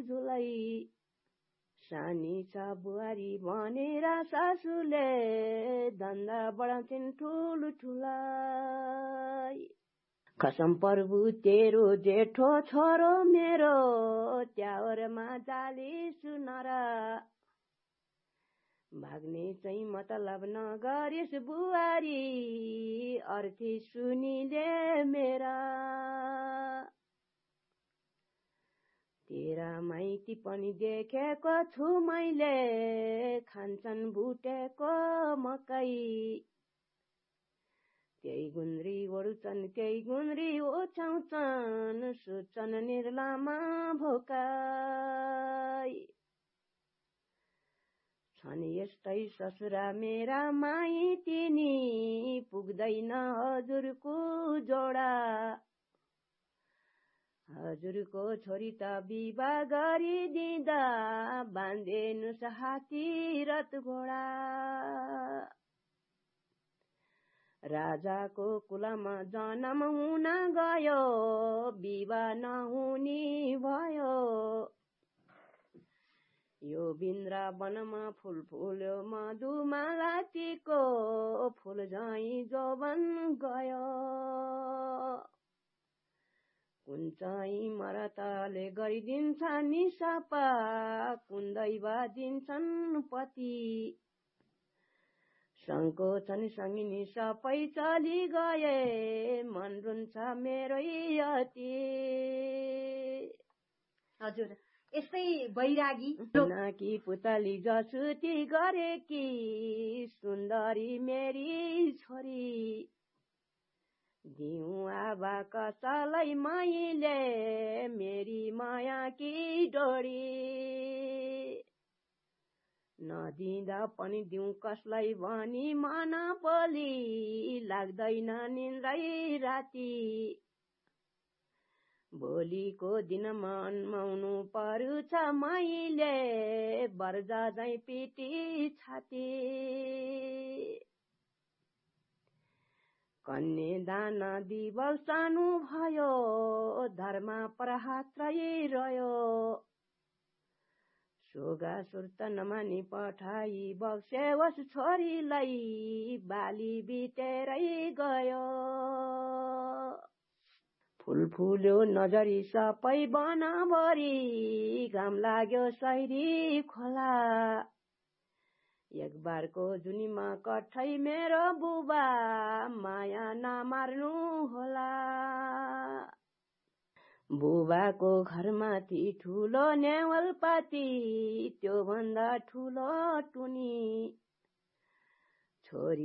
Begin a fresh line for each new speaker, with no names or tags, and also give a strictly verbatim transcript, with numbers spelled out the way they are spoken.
झुलै सानी छ बुहारी भनेर सासूले धन्दा बढाउँछिन् ठुलो ठुलै कसम प्रभु तेरो जेठो छोरो मेरो त्यावरमा जाली सुनर भाग्ने चाहिँ मतलब नगरिस् बुहारी अर्थी सुनिले मेरा तेरा माइती पनि देखेको छु मैले खान्छन् भुटेको मकै त्यही गुन्द्री ओढ्छन् त्यही गुन्द्री ओछ्याउँछन् सुत्छन् निर्लामा भोकै छन् यस्तै ससुरा मेरा माइती नि पुग्दैन हजुरको जोडा हजुरको छोरी त विवाह गरिदिँदा बाँधेनुस् हात्ती रथ घोडा राजाको कुलमा जन्म हुन गयो विवाह नहुने भयो यो वृन्दावनमा फुल फुल्यो मधुमालतीको फुल झैं जोवन गयो कुन चाहिँ मरतले गरिदिन्छ नि सपा कुन दैव दिन्छन् पति सङ्कोचन सङ्गिनी सबै चली गए मन रुन्छ मेरै अति
हजुर यस्तै बैरागी
नाकी पुतली जसुती गरेकी सुन्दरी मेरी छोरी दिउँ आबा कसलाई मैले मेरी माया की डोरी नदिँदा पनि दिउँ कसलाई भनी मन पोली लाग्दैन निन्द्रै राति भोलिको दिनमा अन्माउनु पर्छ मैले बर्जा झैं पिटी छाती कन्यादान दिवस सानो भयो धर्म प्रहात्रै रह्यो सोगा सुर्त नमानी पठाई बक्सेवस छोरीलाई बाली बितेरै गयो फुल फुल्यो नजरी सबै बनभरि घाम लाग्यो सैरी खोला एक बारको जुनीमा कठै मेरो बुबा माया नमार्नु होला बुबाको घरमाथि ठुलो नेवलपाती त्यो भन्दा ठुलो टुनी छोरी